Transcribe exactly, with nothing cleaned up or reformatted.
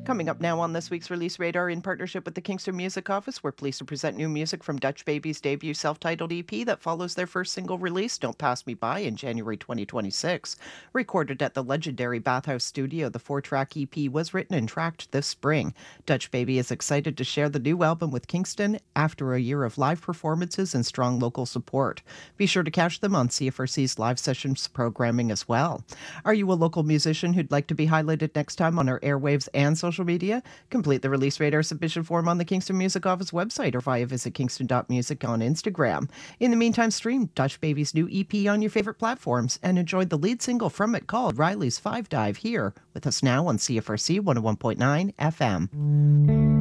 Coming up now on this week's Release Radar, in partnership with the Kingston Music Office, we're pleased to present new music from Dutch Baby's debut self-titled E P that follows their first single release, Don't Pass Me By, in January twenty twenty-six. Recorded at the legendary Bathhouse Studio, the four-track E P was written and tracked this spring. Dutch Baby is excited to share the new album with Kingston after a year of live performances and strong local support. Be sure to catch them on C F R C's live sessions programming as well. Are you a local musician who'd like to be highlighted next time on our airwaves and social media? Complete the Release Radar submission form on the Kingston Music Office website or via visit kingston dot music on Instagram. In the meantime, stream Dutch Baby's new E P on your favorite platforms and enjoy the lead single from it called Riley's Five Dive here with us now on C F R C one oh one point nine F M.